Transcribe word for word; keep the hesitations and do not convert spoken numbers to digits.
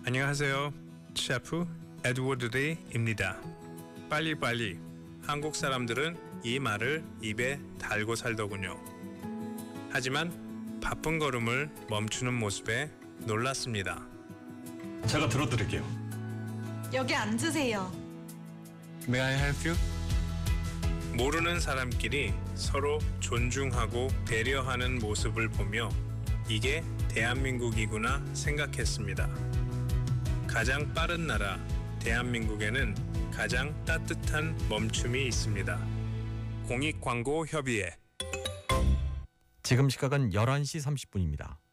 안녕하세요. 셰프 에드워드 데이입니다. 빨리빨리. 한국 사람들은 이 말을 입에 달고 살더군요. 하지만 바쁜 걸음을 멈추는 모습에 놀랐습니다. 제가 들어드릴게요. 여기 앉으세요. May I help you? 모르는 사람끼리 서로 존중하고 배려하는 모습을 보며 이게 대한민국이구나 생각했습니다. 가장 빠른 나라 대한민국에는 가장 따뜻한 멈춤이 있습니다. 공익광고협의회. 지금 시각은 열한 시 삼십 분입니다.